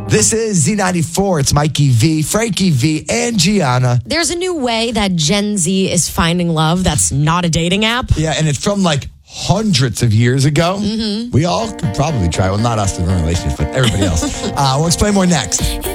This is Z94. It's Mikey V, Frankie V, and Gianna. There's a new way that Gen Z is finding love that's not a dating app. Yeah, and it's from like hundreds of years ago. We all could probably try. Well, not us in a relationship, but everybody else. We'll explain more next.